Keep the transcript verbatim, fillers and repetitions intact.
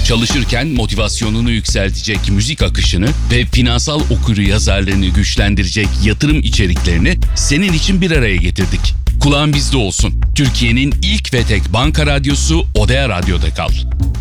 Çalışırken motivasyonunu yükseltecek müzik akışını ve finansal okuryazarlığını güçlendirecek yatırım içeriklerini senin için bir araya getirdik. Kulağın bizde olsun. Türkiye'nin ilk ve tek banka radyosu Odea Radyo'da kal.